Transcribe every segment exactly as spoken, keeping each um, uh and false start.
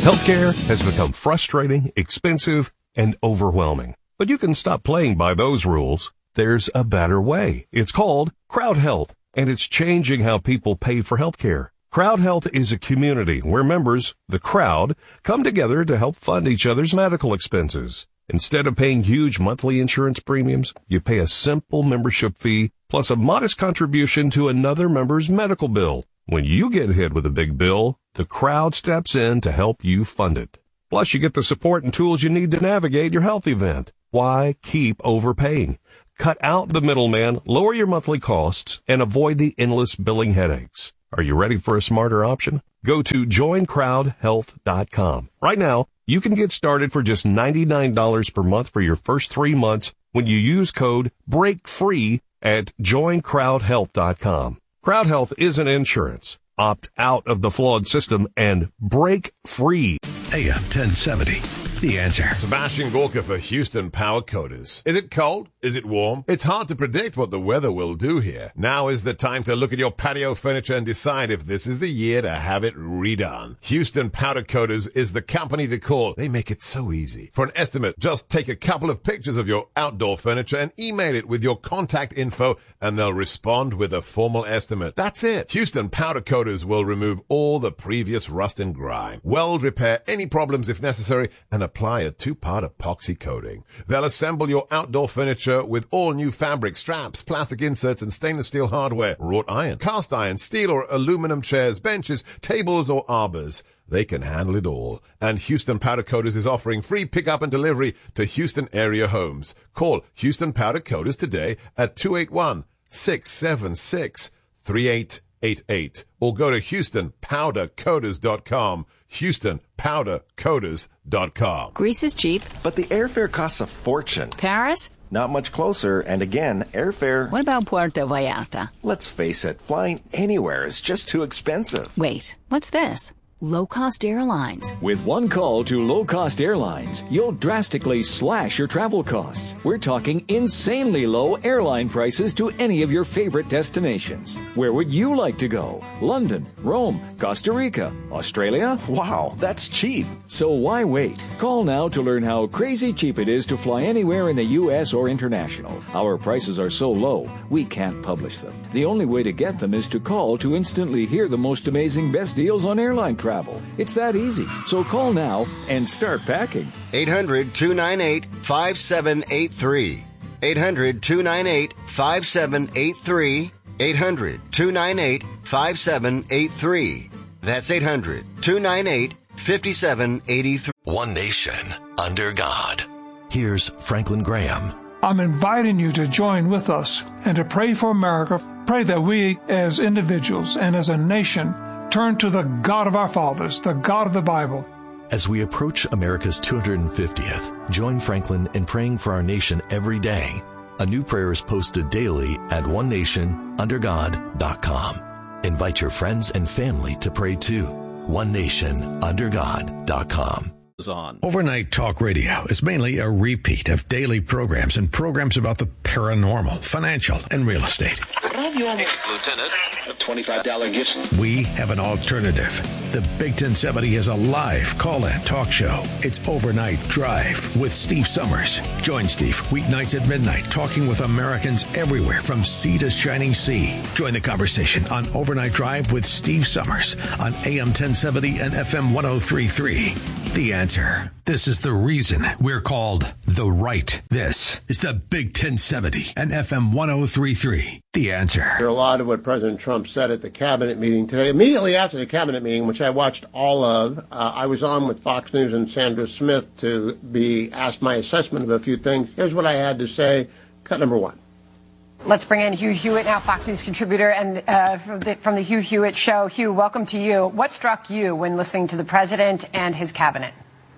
Healthcare has become frustrating, expensive, and overwhelming. But you can stop playing by those rules. There's a better way. It's called Crowd Health, and it's changing how people pay for healthcare. Crowd Health is a community where members, the crowd, come together to help fund each other's medical expenses. Instead of paying huge monthly insurance premiums, you pay a simple membership fee plus a modest contribution to another member's medical bill. When you get hit with a big bill, the crowd steps in to help you fund it. Plus, you get the support and tools you need to navigate your health event. Why keep overpaying? Cut out the middleman, lower your monthly costs, and avoid the endless billing headaches. Are you ready for a smarter option? Go to join crowd health dot com. Right now, you can get started for just ninety-nine dollars per month for your first three months when you use code BREAKFREE at join crowd health dot com. Crowd Health isn't insurance. Opt out of the flawed system and break free. A M ten seventy. The Answer. Sebastian Gorka for Houston Power Coaters. Is it cold? Is it warm? It's hard to predict what the weather will do here. Now is the time to look at your patio furniture and decide if this is the year to have it redone. Houston Powder Coaters is the company to call. They make it so easy. For an estimate, just take a couple of pictures of your outdoor furniture and email it with your contact info, and they'll respond with a formal estimate. That's it. Houston Powder Coaters will remove all the previous rust and grime, weld repair any problems if necessary, and apply a two-part epoxy coating. They'll assemble your outdoor furniture with all new fabric, straps, plastic inserts, and stainless steel hardware, wrought iron, cast iron, steel or aluminum chairs, benches, tables, or arbors. They can handle it all. And Houston Powder Coaters is offering free pickup and delivery to Houston area homes. Call Houston Powder Coaters today at two eight one, six seven six, three eight eight eight or go to houston powder coaters dot com. houston powder coaters dot com. Greece is cheap, but the airfare costs a fortune. Paris? Not much closer, and again, airfare... What about Puerto Vallarta? Let's face it, flying anywhere is just too expensive. Wait, what's this? Low-cost airlines. With one call to low-cost airlines, you'll drastically slash your travel costs. We're talking insanely low airline prices to any of your favorite destinations. Where would you like to go? London, Rome, Costa Rica, Australia? Wow, that's cheap. So why wait? Call now to learn how crazy cheap it is to fly anywhere in the U S or international. Our prices are so low, we can't publish them. The only way to get them is to call to instantly hear the most amazing best deals on airline travel. Travel. It's that easy. So call now and start packing. eight hundred, two nine eight, five seven eight three. eight hundred, two nine eight, five seven eight three. eight hundred, two nine eight, five seven eight three. That's eight hundred, two nine eight, five seven eight three. One nation under God. Here's Franklin Graham. I'm inviting you to join with us and to pray for America. Pray that we as individuals and as a nation turn to the God of our fathers, the God of the Bible. As we approach America's two hundred fiftieth, join Franklin in praying for our nation every day. A new prayer is posted daily at one nation under god dot com. Invite your friends and family to pray too. one nation under god dot com. On. Overnight Talk Radio is mainly a repeat of daily programs and programs about the paranormal, financial, and real estate. Lieutenant, a twenty-five dollars gift. We have an alternative. The Big ten seventy is a live call-in talk show. It's Overnight Drive with Steve Summers. Join Steve weeknights at midnight, talking with Americans everywhere from sea to shining sea. Join the conversation on Overnight Drive with Steve Summers on A M ten seventy and F M ten thirty-three. The Answer. This is the reason we're called The Right. This is the Big ten seventy and F M ten thirty-three. The Answer. There are a lot of what President Trump said at the cabinet meeting today. Immediately after the cabinet meeting, which I watched all of, uh, I was on with Fox News and Sandra Smith to be asked my assessment of a few things. Here's what I had to say. Cut number one. Let's bring in Hugh Hewitt, now Fox News contributor, and uh, from, the, from the Hugh Hewitt Show. Hugh, welcome to you. What struck you when listening to the president and his cabinet?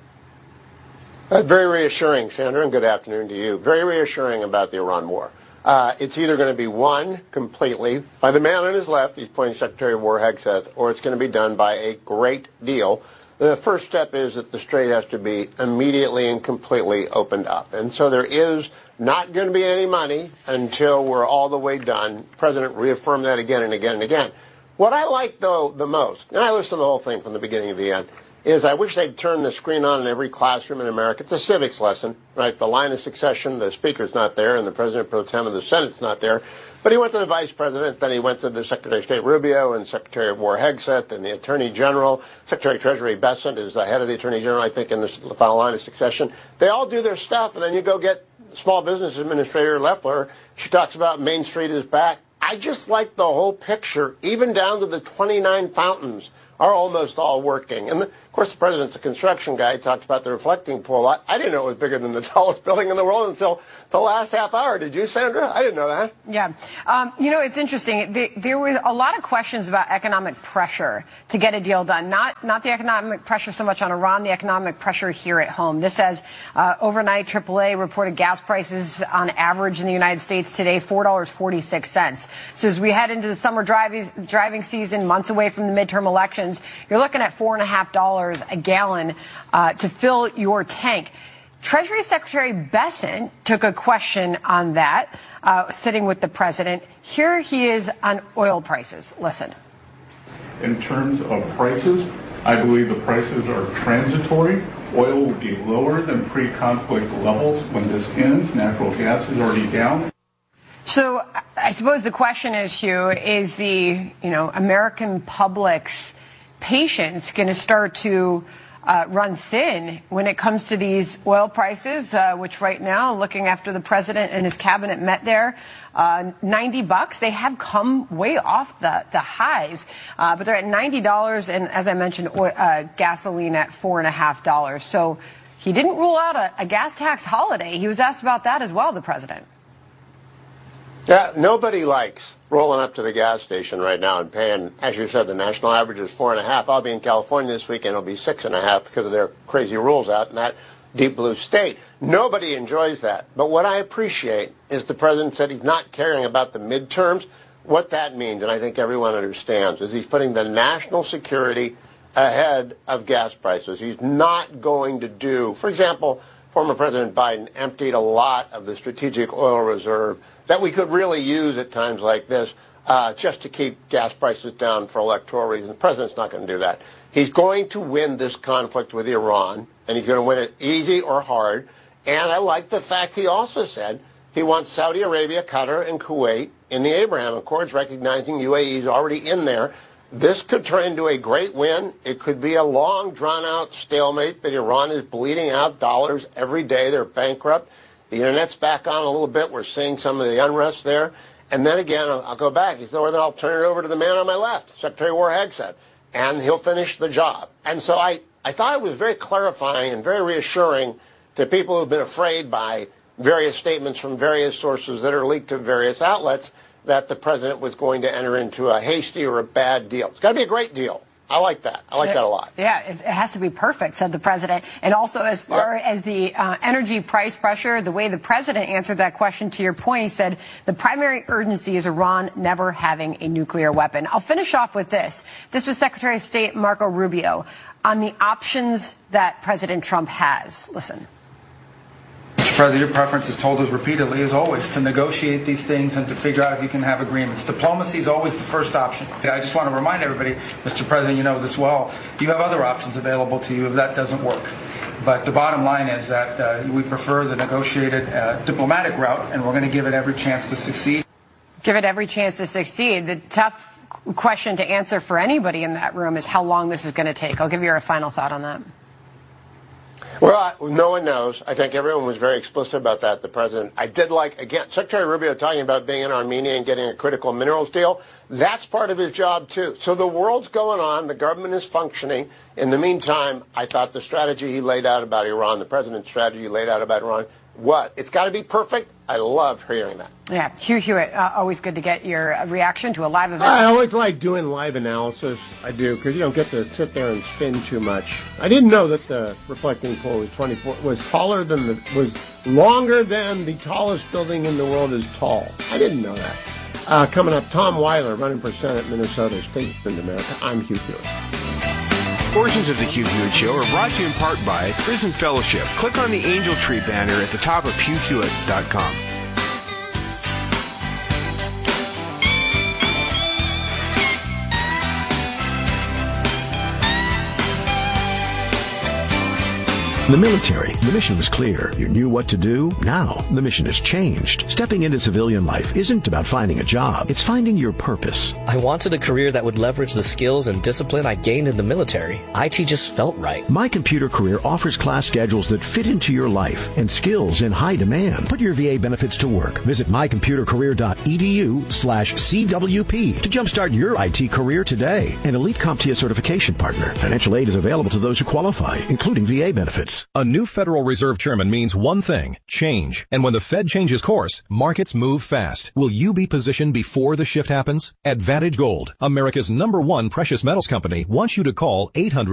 Uh, very reassuring, Sandra, and good afternoon to you. Very reassuring about the Iran war. Uh, it's either going to be won completely by the man on his left, he's pointing Secretary of War Hegseth, or it's going to be done by a great deal. The first step is that the strait has to be immediately and completely opened up. And so there is not going to be any money until we're all the way done. The President reaffirmed that again and again and again. What I like, though, the most, and I listened to the whole thing from the beginning to the end, is I wish they'd turn the screen on in every classroom in America. It's a civics lesson, right? The line of succession, the speaker's not there, and the president pro tem of the Senate's not there. But he went to the vice president, then he went to the Secretary of State Rubio and Secretary of War Hegseth and the Attorney General. Secretary of Treasury Bessent is the head of the Attorney General, I think, in the final line of succession. They all do their stuff, and then you go get Small Business Administrator Loeffler. She talks about Main Street is back. I just like the whole picture, even down to the twenty-nine fountains are almost all working. And, the, of course, the president's a construction guy. He talks about the reflecting pool. I, I didn't know it was bigger than the tallest building in the world until the last half hour. Did you, Sandra? I didn't know that. Yeah. Um, you know, it's interesting. The, there was a lot of questions about economic pressure to get a deal done. Not not the economic pressure so much on Iran, the economic pressure here at home. This says uh, overnight triple A reported gas prices on average in the United States today, four dollars and forty-six cents. So as we head into the summer driving, driving season, months away from the midterm elections, you're looking at four and a half dollars a gallon uh, to fill your tank. Treasury Secretary Bessent took a question on that, uh, sitting with the president. Here he is on oil prices. Listen. In terms of prices, I believe the prices are transitory. Oil will be lower than pre-conflict levels when this ends. Natural gas is already down. So I suppose the question is, Hugh, is the, you know, American public's patience going to start to uh, run thin when it comes to these oil prices, uh, which right now, looking after the president and his cabinet met there, uh, ninety bucks. They have come way off the, the highs, uh, but they're at ninety dollars. And as I mentioned, oil, uh, gasoline at four and a half dollars. So he didn't rule out a, a gas tax holiday. He was asked about that as well, the president. Yeah, nobody likes rolling up to the gas station right now and paying, as you said, the national average is four and a half. I'll be in California this weekend. It'll be six and a half because of their crazy rules out in that deep blue state. Nobody enjoys that. But what I appreciate is the president said he's not caring about the midterms. What that means, and I think everyone understands, is he's putting the national security ahead of gas prices. He's not going to do, for example, former President Biden emptied a lot of the strategic oil reserve that we could really use at times like this uh, just to keep gas prices down for electoral reasons. The president's not going to do that. He's going to win this conflict with Iran, and he's going to win it easy or hard. And I like the fact he also said he wants Saudi Arabia, Qatar, and Kuwait in the Abraham Accords, recognizing U A E is already in there. This could turn into a great win. It could be a long, drawn-out stalemate, but Iran is bleeding out dollars every day. They're bankrupt. The Internet's back on a little bit. We're seeing some of the unrest there. And then again, I'll, I'll go back. So then I'll turn it over to the man on my left, Secretary of War Hegseth, and he'll finish the job. And so I, I thought it was very clarifying and very reassuring to people who've been afraid by various statements from various sources that are leaked to various outlets that the president was going to enter into a hasty or a bad deal. It's got to be a great deal. I like that. I like it, that a lot. Yeah, it, it has to be perfect, said the president. And also, as far yep. as the uh, energy price pressure, the way the president answered that question, to your point, he said the primary urgency is Iran never having a nuclear weapon. I'll finish off with this. This was Secretary of State Marco Rubio on the options that President Trump has. Listen. Mister President, your preference is told us repeatedly, as always, to negotiate these things and to figure out if you can have agreements. Diplomacy is always the first option. I just want to remind everybody, Mister President, you know this well, you have other options available to you if that doesn't work. But the bottom line is that uh, we prefer the negotiated uh, diplomatic route, and we're going to give it every chance to succeed. Give it every chance to succeed. The tough question to answer for anybody in that room is how long this is going to take. I'll give you a final thought on that. Well, I, no one knows. I think everyone was very explicit about that, the president. I did like, again, Secretary Rubio talking about being in Armenia and getting a critical minerals deal. That's part of his job, too. So the world's going on. The government is functioning. In the meantime, I thought the strategy he laid out about Iran, the president's strategy he laid out about Iran, what? It's got to be perfect. I love hearing that. Yeah, Hugh Hewitt, uh, always good to get your reaction to a live event. I always like doing live analysis. I do, because you don't get to sit there and spin too much. I didn't know that the reflecting pool was twenty-four, was taller than the, was longer than the tallest building in the world is tall. I didn't know that. Uh, coming up, Tom Weiler, running for Senate, Minnesota, State of America. I'm Hugh Hewitt. Portions of the Hugh Hewitt Show are brought to you in part by Prison Fellowship. Click on the Angel Tree banner at the top of hugh hewitt dot com. The military, the mission was clear. You knew what to do. Now, the mission has changed. Stepping into civilian life isn't about finding a job. It's finding your purpose. I wanted a career that would leverage the skills and discipline I gained in the military. I T just felt right. My Computer Career offers class schedules that fit into your life and skills in high demand. Put your V A benefits to work. Visit mycomputercareer.edu slash CWP to jumpstart your I T career today. An Elite CompTIA certification partner. Financial aid is available to those who qualify, including V A benefits. A new Federal Reserve Chairman means one thing, change. And when the Fed changes course, markets move fast. Will you be positioned before the shift happens? Advantage Gold, America's number one precious metals company, wants you to call eight hundred